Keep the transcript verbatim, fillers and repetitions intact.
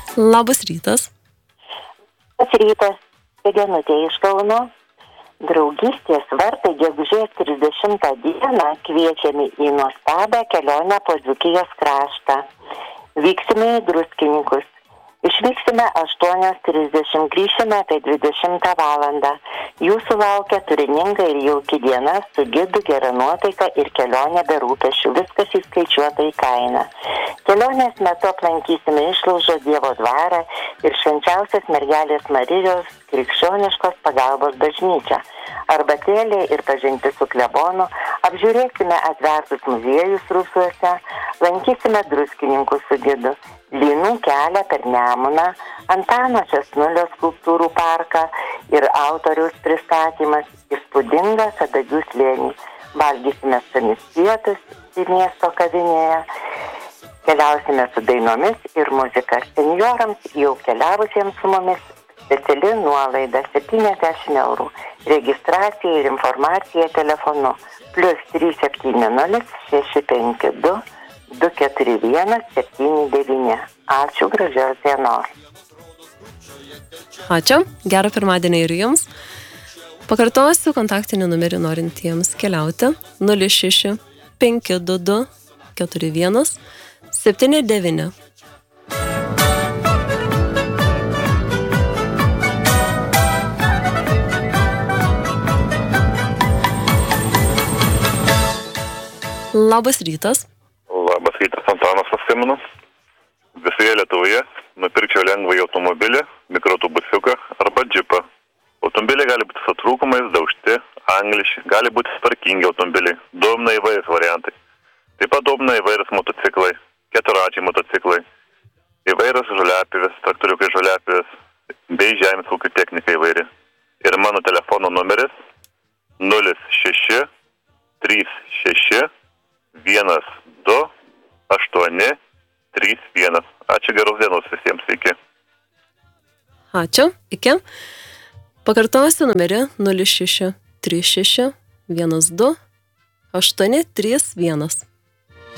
Labas rytas. Labas rytas. Genutė iš Kauno. Draugystės vartai gegužės trisdešimtą dieną kviečiami į nuostabią kelionę po Dzūkijos kraštą. Vyksime į Druskininkus. Išvyksime aštuonios trisdešimt, grįšime apie dvidešimtą valandą. Jūsų laukia turininga ir jauki diena su gidu, gera nuotaika ir kelionė be rūpesčių. Viskas įskaičiuota į kainą. Kelionės metu aplankysime Išlaužo Dievo dvarą ir švenčiausios mergelės Marijos krikščioniškos pagalbos bažnyčią. Arbatėlė ir pažintis su klebonu, apžiūrėsime atvertus muziejus Rusuose, lankysime Druskininkus su gidu, Lynų kelią per Nemuną, Antano Česnulio skulptūrų parką ir autoriaus pristatymas, įspūdingą Kadagių slėnį. Valgysime skanius pietus į miesto kavinėje, keliausime su dainomis ir muzika. Senjorams jau keliavusiems su mumis speciali nuolaida septyniasdešimt eurų. Registracija ir informacija telefonu plus trys septyni nulis šeši penki du du keturi vienas septyni devyni. Ačiū, gražios dienos. Ačiū, gerą pirmadienį ir jums. Pakartosiu kontaktinį numerį norintiems keliauti nulis šeši penki du du keturi vienas septyni devyni. Labas rytas. Labas rytas, Antanas paskambino. Visoje Lietuvoje nupirkčiau lengvąjį automobilį, mikroautobusiuką arba džipą. Automobiliai gali būti su trūkumais, daužti, angliški, gali būti sparkingi automobiliai, domina įvairūs variantai. Taip pat domina įvairūs motociklai, keturračiai motociklai, įvairūs žoliapjovės, traktoriukai žoliapjovės, bei žemės ūkio technika įvairi. Ir mano telefono numeris nulis šeši trys šeši vienas du aštuoni trys vienas. Ačiū, geros dienos visiems, iki. Ačiū, iki. Pakartosiu numerį nulis šeši trys šeši vienas du aštuoni trys vienas.